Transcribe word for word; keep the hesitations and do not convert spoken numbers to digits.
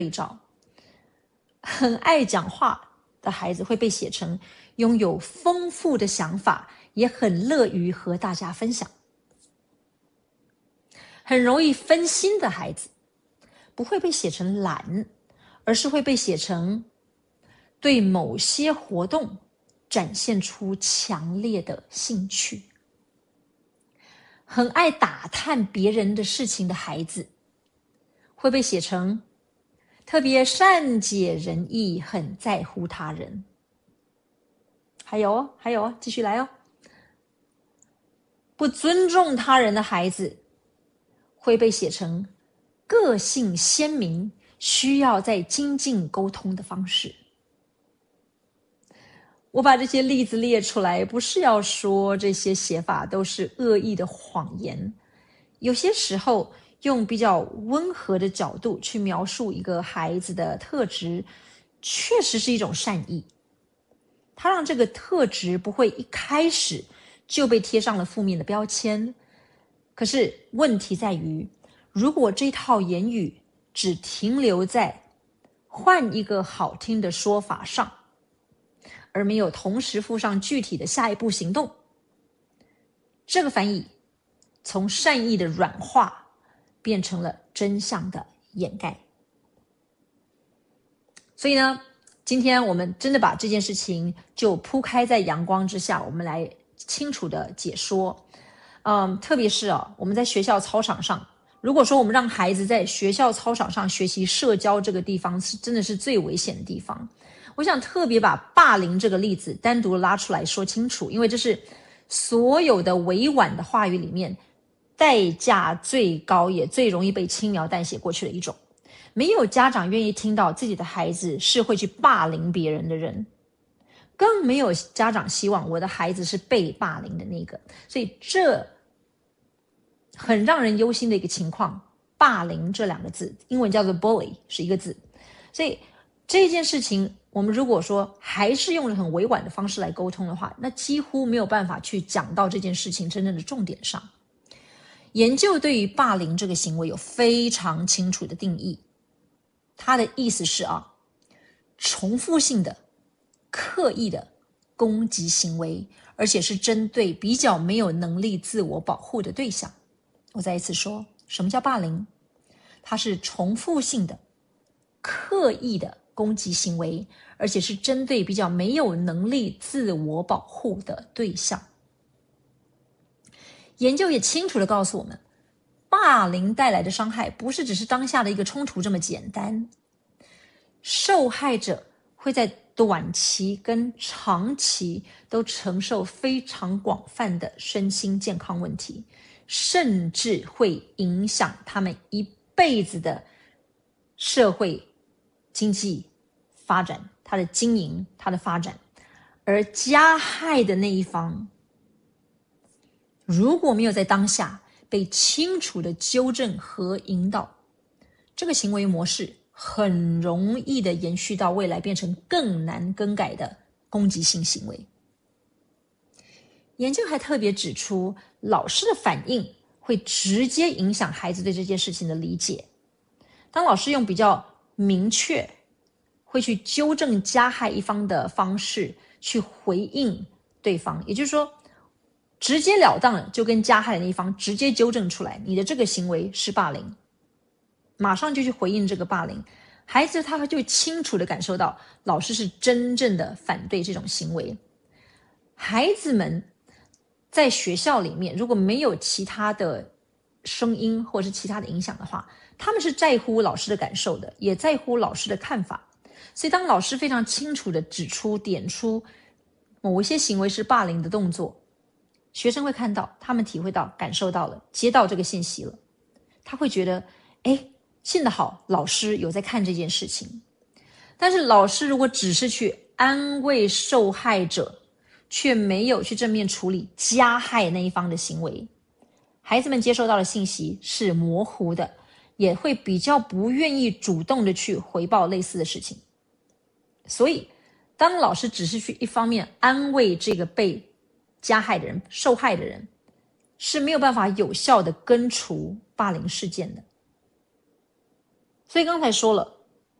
对照。很爱讲话的孩子会被写成拥有丰富的想法，也很乐于和大家分享。很容易分心的孩子不会被写成懒，而是会被写成对某些活动展现出强烈的兴趣。很爱打探别人的事情的孩子会被写成特别善解人意，很在乎他人。还有哦，还有哦，继续来哦。不尊重他人的孩子会被写成个性鲜明，需要在精进沟通的方式。我把这些例子列出来，不是要说这些写法都是恶意的谎言。有些时候用比较温和的角度去描述一个孩子的特质，确实是一种善意。它让这个特质不会一开始就被贴上了负面的标签。可是问题在于，如果这套言语只停留在换一个好听的说法上，而没有同时附上具体的下一步行动，这个翻译从善意的软化变成了真相的掩盖。所以呢，今天我们真的把这件事情就铺开在阳光之下，我们来清楚的解说。嗯，特别是啊，我们在学校操场上，如果说我们让孩子在学校操场上学习社交，这个地方是真的是最危险的地方。我想特别把霸凌这个例子单独拉出来说清楚，因为这是所有的委婉的话语里面代价最高也最容易被轻描淡写过去的一种。没有家长愿意听到自己的孩子是会去霸凌别人的人，更没有家长希望我的孩子是被霸凌的那个。所以这很让人忧心的一个情况，霸凌这两个字英文叫做 bully 是一个字。所以这件事情我们如果说还是用很委婉的方式来沟通的话，那几乎没有办法去讲到这件事情真正的重点上。研究对于霸凌这个行为有非常清楚的定义，它的意思是啊，重复性的刻意的攻击行为，而且是针对比较没有能力自我保护的对象。我再一次说，什么叫霸凌？它是重复性的刻意的攻击行为，而且是针对比较没有能力自我保护的对象。研究也清楚地告诉我们，霸凌带来的伤害不是只是当下的一个冲突这么简单，受害者会在短期跟长期都承受非常广泛的身心健康问题，甚至会影响他们一辈子的社会经济发展，他的经营，他的发展。而加害的那一方如果没有在当下被清楚的纠正和引导，这个行为模式很容易的延续到未来，变成更难更改的攻击性行为。研究还特别指出，老师的反应会直接影响孩子对这件事情的理解。当老师用比较明确会去纠正加害一方的方式去回应对方，也就是说直截了当的就跟加害的那一方直接纠正出来，你的这个行为是霸凌，马上就去回应这个霸凌，孩子他就清楚的感受到老师是真正的反对这种行为。孩子们在学校里面如果没有其他的声音或者是其他的影响的话，他们是在乎老师的感受的，也在乎老师的看法。所以当老师非常清楚的指出点出某一些行为是霸凌的动作，学生会看到，他们体会到，感受到了，接到这个信息了，他会觉得诶，幸好老师有在看这件事情。但是老师如果只是去安慰受害者，却没有去正面处理加害那一方的行为，孩子们接受到的信息是模糊的，也会比较不愿意主动的去回报类似的事情。所以当老师只是去一方面安慰这个被加害的人，受害的人，是没有办法有效的根除霸凌事件的。所以刚才说了，